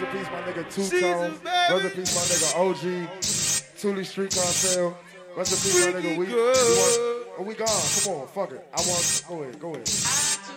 in peace, my nigga Two-Tone. Rest in peace, my nigga OG. Thule Street Cartel. Rest in peace, my nigga. We gone. Come on, fuck it. Go ahead.